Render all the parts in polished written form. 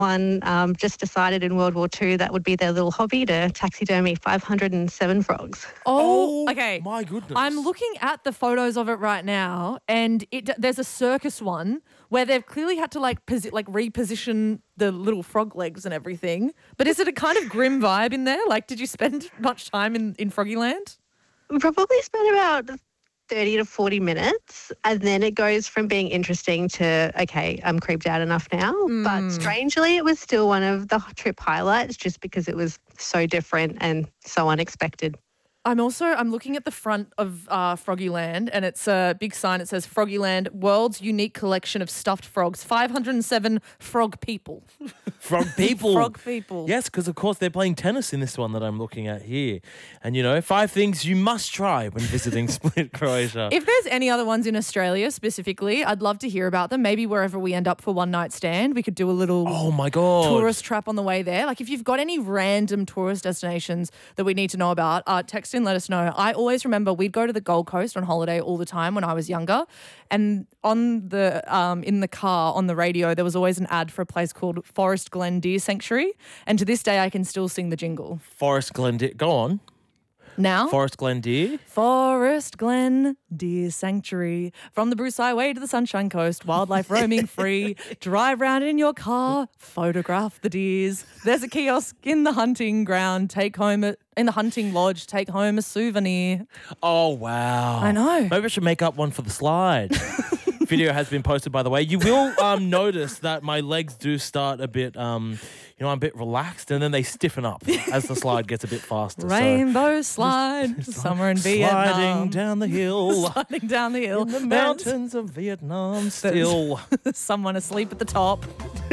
just decided in World War II that would be their little hobby to taxidermy 507 frogs. Oh, okay. My goodness. I'm looking at the photos of it right now, and there's a circus one where they've clearly had to reposition the little frog legs and everything. But is it a kind of grim vibe in there? Like, did you spend much time in Froggyland? We probably spent about 30 to 40 minutes, and then it goes from being interesting to, okay, I'm creeped out enough now. But strangely, it was still one of the trip highlights just because it was so different and so unexpected. I'm looking at the front of Froggyland, and it's a big sign. It says Froggyland, world's unique collection of stuffed frogs, 507 frog people. Frog people. Frog people. Yes, because of course they're playing tennis in this one that I'm looking at here. And 5 things you must try when visiting Split, Croatia. If there's any other ones in Australia specifically, I'd love to hear about them. Maybe wherever we end up for one night stand, we could do a little tourist trap on the way there. Like if you've got any random tourist destinations that we need to know about, text in, let us know. I always remember we'd go to the Gold Coast on holiday all the time when I was younger, and on the in the car on the radio there was always an ad for a place called Forest Glen Deer Sanctuary, and to this day I can still sing the jingle. Forest Glen Deer. Go on. Now? Forest Glen Deer. Forest Glen Deer Sanctuary. From the Bruce Highway to the Sunshine Coast, wildlife roaming free. Drive round in your car, photograph the deers. There's a kiosk in the hunting ground. In the hunting lodge, take home a souvenir. Oh, wow. I know. Maybe I should make up one for the slide. Video has been posted, by the way. You will notice that my legs do start a bit, I'm a bit relaxed, and then they stiffen up as the slide gets a bit faster. Rainbow slide, summer in Vietnam. Sliding down the hill. Sliding down the hill. In the mountains of Vietnam still. Someone asleep at the top.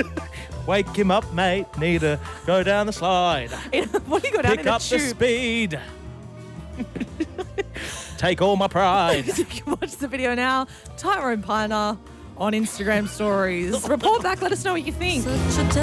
Wake him up, mate. Need to go down the slide. What do you go down Pick in a up the tube? speed. Take all my pride. You can watch the video now. Tyrone Piner on Instagram stories. Report back. Let us know what you think.